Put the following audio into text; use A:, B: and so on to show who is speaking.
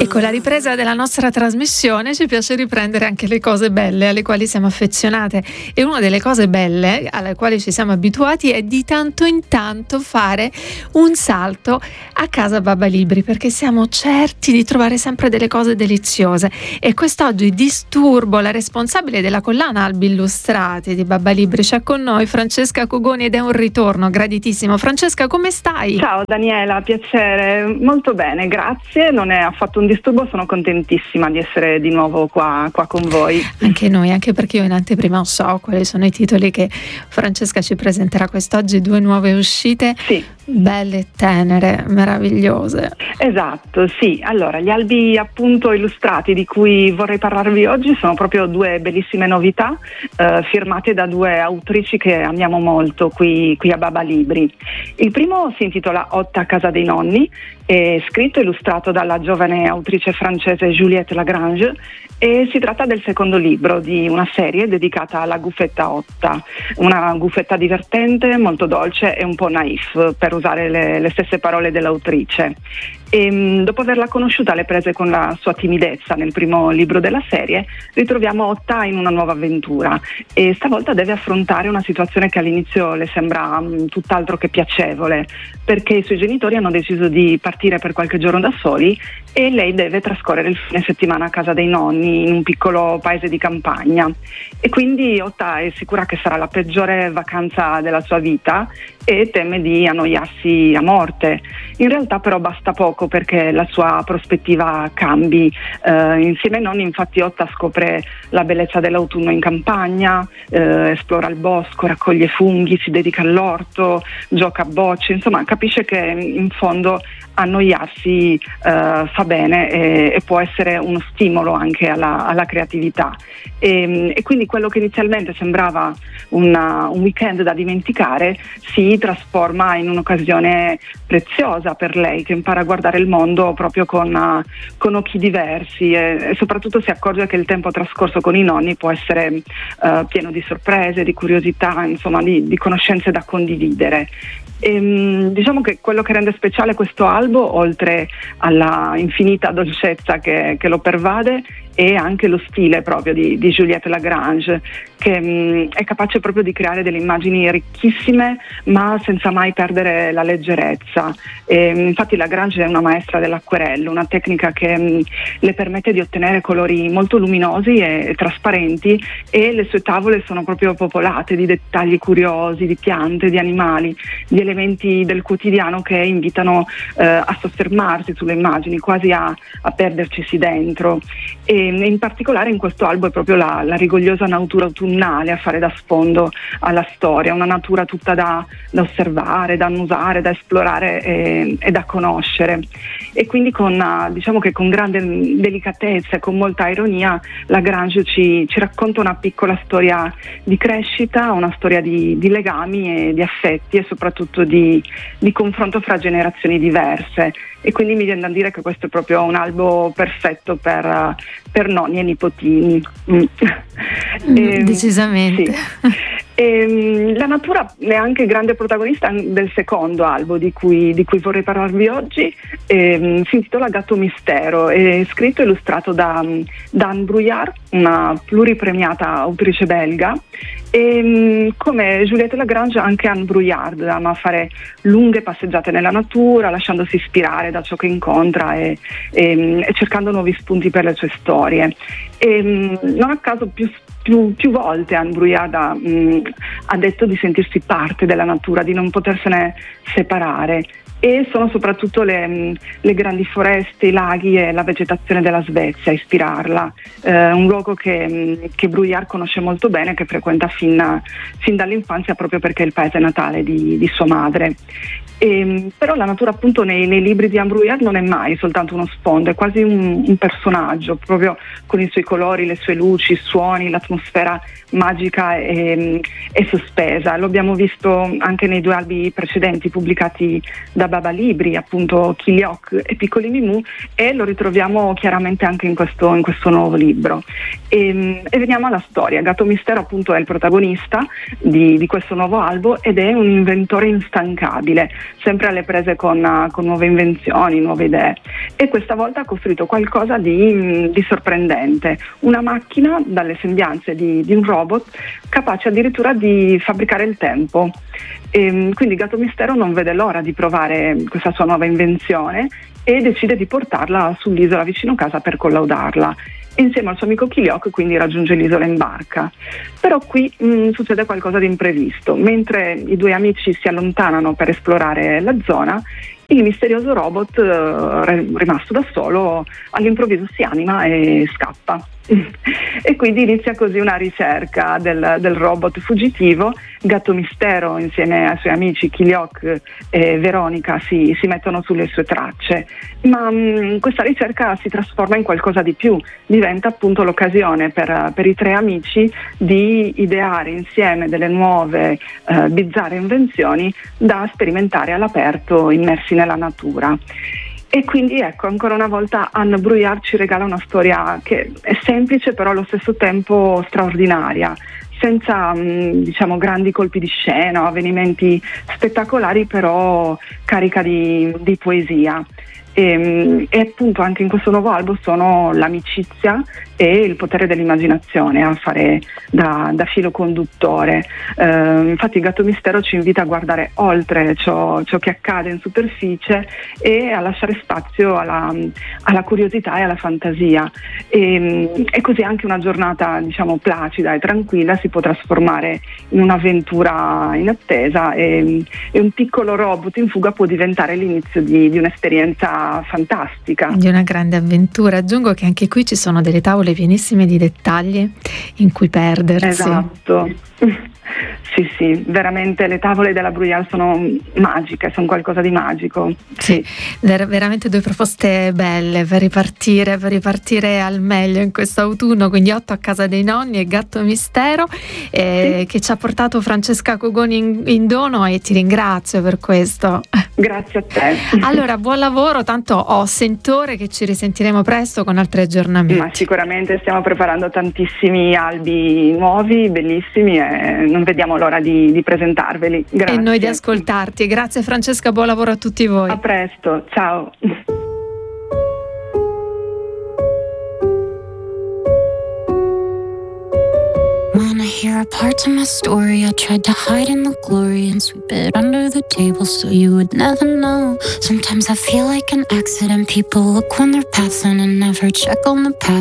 A: E con la ripresa della nostra trasmissione ci piace riprendere anche le cose belle alle quali siamo affezionate, e una delle cose belle alle quali ci siamo abituati è di tanto in tanto fare un salto a casa Babba Libri, perché siamo certi di trovare sempre delle cose deliziose. E quest'oggi disturbo la responsabile della collana Albi Illustrati di Babba Libri. C'è con noi Francesca Cogoni ed è un ritorno graditissimo. Francesca, come stai?
B: Ciao Daniela, piacere, molto bene, grazie, non è affatto un disturbo, sono contentissima di essere di nuovo qua con voi.
A: Anche noi, anche perché io in anteprima so quali sono i titoli che Francesca ci presenterà quest'oggi, 2 nuove uscite.
B: Sì.
A: Belle, tenere, meravigliose.
B: Esatto, sì. Allora, gli albi appunto illustrati di cui vorrei parlarvi oggi sono proprio 2 bellissime novità firmate da 2 autrici che amiamo molto qui a Babba Libri. Il primo si intitola Otta casa dei nonni, è scritto e illustrato dalla giovane autrice francese Juliette Lagrange e si tratta del secondo libro di una serie dedicata alla Gufetta Otta, una gufetta divertente, molto dolce e un po' naif, per usare le stesse parole dell'autrice. E dopo averla conosciuta alle prese con la sua timidezza nel primo libro della serie, ritroviamo Otta in una nuova avventura e stavolta deve affrontare una situazione che all'inizio le sembra tutt'altro che piacevole, perché i suoi genitori hanno deciso di partire per qualche giorno da soli e lei deve trascorrere il fine settimana a casa dei nonni in un piccolo paese di campagna, e quindi Otta è sicura che sarà la peggiore vacanza della sua vita e teme di annoiarsi a morte. In realtà però basta poco perché la sua prospettiva cambi. Insieme ai nonni infatti Otta scopre la bellezza dell'autunno in campagna, esplora il bosco, raccoglie funghi, si dedica all'orto, gioca a bocce, insomma capisce che in fondo annoiarsi fa bene e può essere uno stimolo anche alla creatività. E quindi quello che inizialmente sembrava un weekend da dimenticare si trasforma in un'occasione preziosa per lei, che impara a guardare il mondo proprio con occhi diversi e soprattutto si accorge che il tempo trascorso con i nonni può essere pieno di sorprese, di curiosità, insomma di conoscenze da condividere. Diciamo che quello che rende speciale questo albo, oltre alla infinita dolcezza che lo pervade, è anche lo stile proprio di Juliette Lagrange, che è capace proprio di creare delle immagini ricchissime ma senza mai perdere la leggerezza. Infatti Lagrange è una maestra dell'acquerello, una tecnica che le permette di ottenere colori molto luminosi e trasparenti, e le sue tavole sono proprio popolate di dettagli curiosi, di piante, di animali, di elementi del quotidiano che invitano a soffermarsi sulle immagini, quasi a perdercisi dentro. E in particolare in questo albo è proprio la rigogliosa natura autunnale a fare da sfondo alla storia, una natura tutta da osservare, da annusare, da esplorare e da conoscere. E quindi diciamo che con grande delicatezza e con molta ironia Lagrange ci racconta una piccola storia di crescita, una storia di legami e di affetti e soprattutto di confronto fra generazioni diverse. E quindi mi viene da dire che questo è proprio un albo perfetto per nonni e nipotini.
A: Decisamente.
B: Sì. La natura è anche grande protagonista del secondo albo di cui vorrei parlarvi oggi. Si intitola Gatto Mistero, è scritto e illustrato da Anne Brouillard, una pluripremiata autrice belga. E come Juliette Lagrange, anche Anne Brouillard ama fare lunghe passeggiate nella natura, lasciandosi ispirare da ciò che incontra e cercando nuovi spunti per le sue storie. Non a caso più volte Anne Brouillard ha detto di sentirsi parte della natura, di non potersene separare. E sono soprattutto le grandi foreste, i laghi e la vegetazione della Svezia a ispirarla, un luogo che Brouillard conosce molto bene, che frequenta fin dall'infanzia proprio perché è il paese natale di sua madre. Però la natura appunto nei libri di Anne Brouillard non è mai soltanto uno sfondo, è quasi un personaggio, proprio con i suoi colori, le sue luci, i suoni, l'atmosfera magica e sospesa. Lo abbiamo visto anche nei 2 albi precedenti pubblicati da Babba Libri, appunto Kiliok e Piccoli Mimù, e lo ritroviamo chiaramente anche in questo nuovo libro. E veniamo alla storia. Gatto Mistero appunto è il protagonista di questo nuovo albo ed è un inventore instancabile. sempre alle prese con nuove invenzioni, nuove idee, e questa volta ha costruito qualcosa di sorprendente, una macchina dalle sembianze di un robot capace addirittura di fabbricare il tempo. E quindi Gatto Mistero non vede l'ora di provare questa sua nuova invenzione e decide di portarla sull'isola vicino casa per collaudarla. Insieme al suo amico Chiliocco quindi raggiunge l'isola in barca. Però qui succede qualcosa di imprevisto. Mentre i due amici si allontanano per esplorare la zona, il misterioso robot, rimasto da solo, all'improvviso si anima e scappa. E quindi inizia così una ricerca del robot fuggitivo. Gatto Mistero insieme ai suoi amici Chiliocco e Veronica si mettono sulle sue tracce, ma questa ricerca si trasforma in qualcosa di più, diventa appunto l'occasione per i tre amici di ideare insieme delle nuove bizzarre invenzioni da sperimentare all'aperto, immersi nella natura. E quindi ecco, ancora una volta Anne Brouillard ci regala una storia che è semplice però allo stesso tempo straordinaria, senza diciamo grandi colpi di scena o avvenimenti spettacolari, però carica di poesia. E appunto anche in questo nuovo album sono l'amicizia e il potere dell'immaginazione a fare da filo conduttore. Infatti Gatto Mistero ci invita a guardare oltre ciò che accade in superficie e a lasciare spazio alla curiosità e alla fantasia, e così anche una giornata diciamo placida e tranquilla si può trasformare in un'avventura inattesa, e un piccolo robot in fuga può diventare l'inizio di un'esperienza fantastica,
A: di una grande avventura. Aggiungo che anche qui ci sono delle tavole pienissime di dettagli in cui perdersi.
B: Esatto. Sì, veramente le tavole della Brouillard sono magiche, sono qualcosa di magico.
A: Sì, veramente due proposte belle per ripartire al meglio in questo autunno, quindi 8 a casa dei nonni e Gatto Mistero, che ci ha portato Francesca Cogoni in dono, e ti ringrazio per questo.
B: Grazie a te.
A: Allora, buon lavoro, tanto ho sentore che ci risentiremo presto con altri aggiornamenti.
B: Ma sicuramente stiamo preparando tantissimi albi nuovi, bellissimi, e non vediamo l'ora di presentarveli. Grazie.
A: E noi di ascoltarti. Grazie Francesca, buon lavoro a tutti voi.
B: A presto, ciao.
C: Wanna hear a part of my story? I tried to hide in the glory and sweep it under the table so you would never know. Sometimes I feel like an accident. People look when they're passing and never check on the past.